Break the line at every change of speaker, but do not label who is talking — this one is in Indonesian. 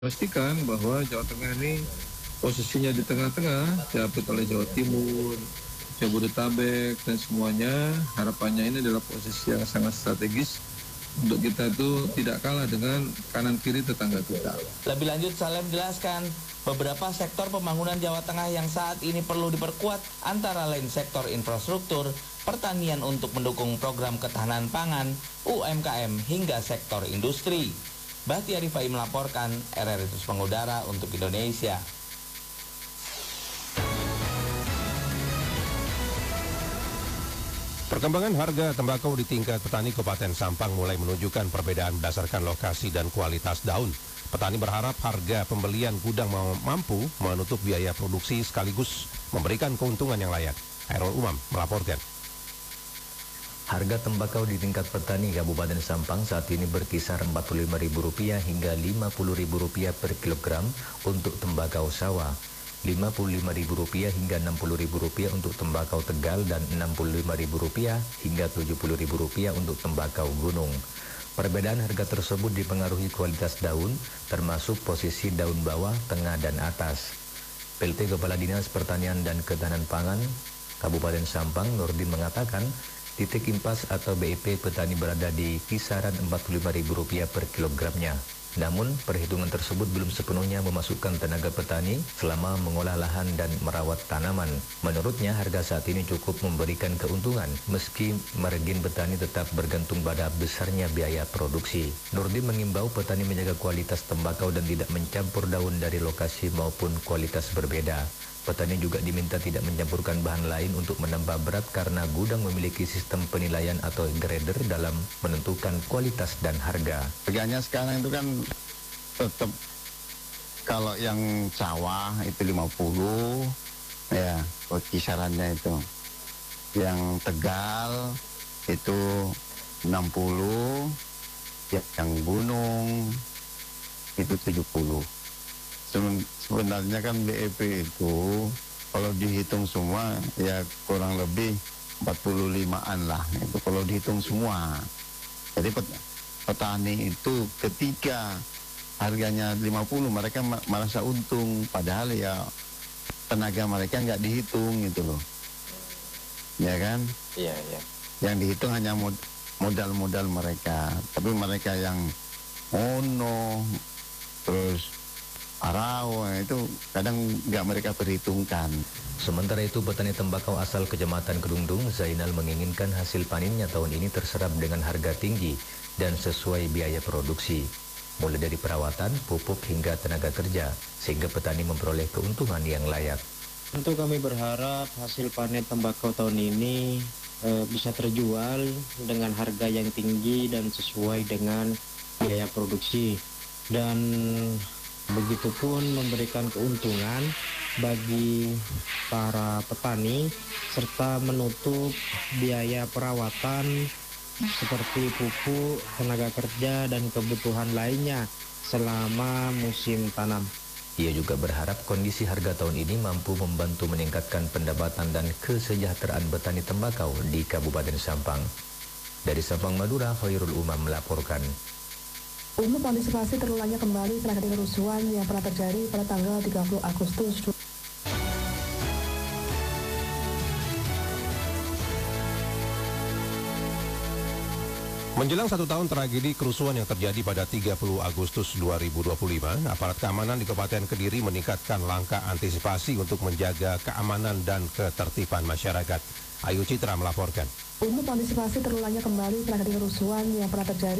Pastikan bahwa Jawa Tengah ini posisinya di tengah-tengah, diapit oleh Jawa Timur, Jabodetabek, dan semuanya. Harapannya ini adalah posisi yang sangat strategis untuk kita itu tidak kalah dengan kanan kiri tetangga kita.
Lebih lanjut, Saleh menjelaskan beberapa sektor pembangunan Jawa Tengah yang saat ini perlu diperkuat, antara lain sektor infrastruktur, pertanian untuk mendukung program ketahanan pangan, UMKM, hingga sektor industri. Bahtiar Rifai melaporkan, RRI Terus Mengudara untuk Indonesia.
Perkembangan harga tembakau di tingkat petani Kabupaten Sampang mulai menunjukkan perbedaan berdasarkan lokasi dan kualitas daun. Petani berharap harga pembelian gudang mampu menutup biaya produksi sekaligus memberikan keuntungan yang layak. Hairul Umam melaporkan.
Harga tembakau di tingkat petani Kabupaten Sampang saat ini berkisar Rp45.000 hingga Rp50.000 per kilogram untuk tembakau sawah, Rp55.000 hingga Rp60.000 untuk tembakau Tegal, dan Rp65.000 hingga Rp70.000 untuk tembakau gunung. Perbedaan harga tersebut dipengaruhi kualitas daun, termasuk posisi daun bawah, tengah, dan atas. PLT Kepala Dinas Pertanian dan Ketahanan Pangan Kabupaten Sampang, Nurdin, mengatakan titik impas atau BIP petani berada di kisaran Rp45.000 per kilogramnya. Namun, perhitungan tersebut belum sepenuhnya memasukkan tenaga petani selama mengolah lahan dan merawat tanaman. Menurutnya, harga saat ini cukup memberikan keuntungan, meski margin petani tetap bergantung pada besarnya biaya produksi. Nurdin mengimbau petani menjaga kualitas tembakau dan tidak mencampur daun dari lokasi maupun kualitas berbeda. Petani juga diminta tidak mencampurkan bahan lain untuk menambah berat karena gudang memiliki sistem penilaian atau grader dalam menentukan kualitas dan harga.
Harganya sekarang itu kan tetap kalau yang sawah itu 50 ya, kisarannya itu. Yang Tegal itu 60, yang gunung itu 70. Sebenarnya kan BEP itu kalau dihitung semua ya kurang lebih 45-an lah, itu kalau dihitung semua. Jadi petani itu ketika harganya 50 mereka merasa untung, padahal ya tenaga mereka nggak dihitung gitu loh, ya kan?
Iya, iya.
Yang dihitung hanya modal-modal mereka, tapi mereka yang ono terus Arau itu kadang nggak mereka perhitungkan.
Sementara itu, petani tembakau asal Kecamatan Kedungdung, Zainal, menginginkan hasil panennya tahun ini terserap dengan harga tinggi dan sesuai biaya produksi, mulai dari perawatan, pupuk, hingga tenaga kerja, sehingga petani memperoleh keuntungan yang layak.
Tentu kami berharap hasil panen tembakau tahun ini bisa terjual dengan harga yang tinggi dan sesuai dengan biaya produksi, dan begitupun memberikan keuntungan bagi para petani serta menutup biaya perawatan seperti pupuk, tenaga kerja, dan kebutuhan lainnya selama musim tanam.
Ia juga berharap kondisi harga tahun ini mampu membantu meningkatkan pendapatan dan kesejahteraan petani tembakau di Kabupaten Sampang. Dari Sampang, Madura, Khairul Umam melaporkan.
Untuk antisipasi terulangnya kembali tragedi kerusuhan yang pernah terjadi pada tanggal 30 Agustus.
Menjelang 1 tahun tragedi kerusuhan yang terjadi pada 30 Agustus 2025, aparat keamanan di Kabupaten Kediri meningkatkan langkah antisipasi untuk menjaga keamanan dan ketertiban masyarakat. Ayu Citra melaporkan.
Untuk antisipasi terulangnya kembali tragedi kerusuhan yang pernah terjadi